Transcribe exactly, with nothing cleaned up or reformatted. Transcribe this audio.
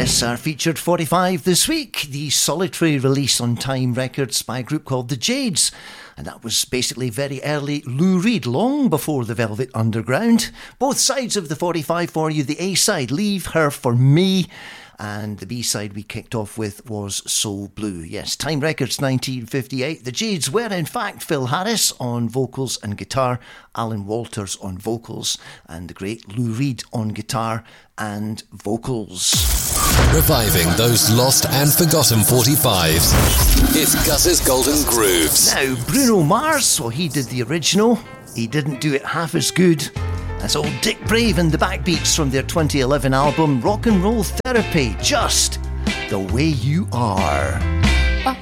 Yes, our featured forty-five this week, the solitary release on Time Records by a group called The Jades. And that was basically very early Lou Reed, long before the Velvet Underground. Both sides of the forty-five for you. The A-side, Leave Her For Me. And the B-side we kicked off with was Soul Blue. Yes, Time Records nineteen fifty-eight. The Jades were in fact Phil Harris on vocals and guitar, Alan Walters on vocals, and the great Lou Reed on guitar and vocals. Reviving those lost and forgotten forty-fives. It's Gus's Golden Grooves. Now, Bruno Mars, well, he did the original. He didn't do it half as good. That's old Dick Brave and the Backbeats from their twenty eleven album Rock and Roll Therapy, Just the Way You Are.